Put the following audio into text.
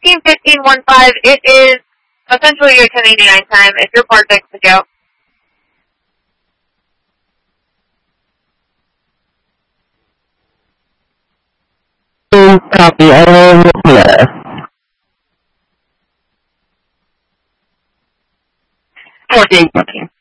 15:15:15. It is essentially your 1089 time. If you're parked, to go. Copy. I will clear. 14.